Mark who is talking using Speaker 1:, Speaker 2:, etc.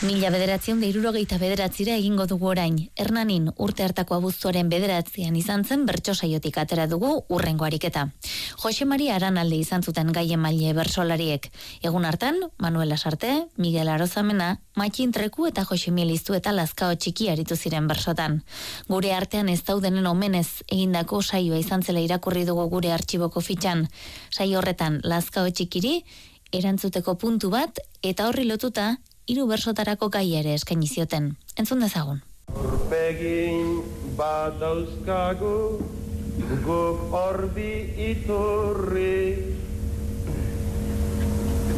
Speaker 1: 1969 egingo dugu orain. Hernanin urte hartako abuztuaren 9 izan zen bertso saiotik atera dugu urrengo ariketa. Jose Maria Aranalde izan zuten gai emaile bertsolariek. Egun hartan, Manuel Lasarte, Miguel Arozamena, Matxin Treku eta Jose Mieliztu eta Lazkao Txiki aritu ziren bersotan. Gure artean ez daudenen omenez egindako saioa izan zela irakurri dugu gure artxiboko fitxan. Saio horretan Lazkao Txikiri erantzuteko puntu bat eta horri lotuta 3 bersotarako gai ere eskaini zioten. Entzun dezagun.
Speaker 2: Urpegin bat dauzkagu, guk ordi iturri,